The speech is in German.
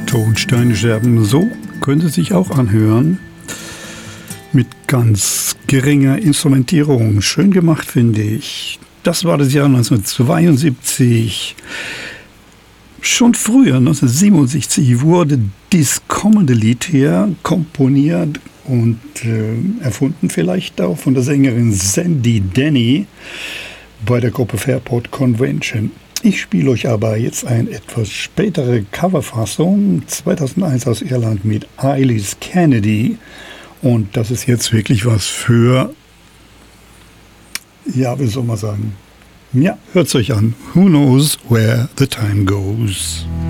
Tonsteinscherben, so könnte es sich auch anhören. Mit ganz geringer Instrumentierung. Schön gemacht, finde ich. Das war das Jahr 1972. Schon früher, 1967, wurde dieses kommende Lied hier komponiert und erfunden vielleicht auch von der Sängerin Sandy Denny bei der Gruppe Fairport Convention. Ich spiele euch aber jetzt eine etwas spätere Coverfassung, 2001 aus Irland mit Eilis Kennedy. Und das ist jetzt wirklich was für, ja, wie soll man sagen? Ja, hört's euch an. Who knows where the time goes?